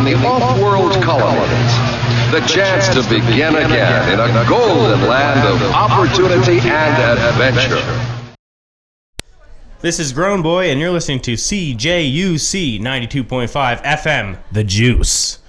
the off-world colonies. The chance to begin again in a golden land of opportunity and adventure. This is Grown Boy, and you're listening to CJUC 92.5 FM, The Juice.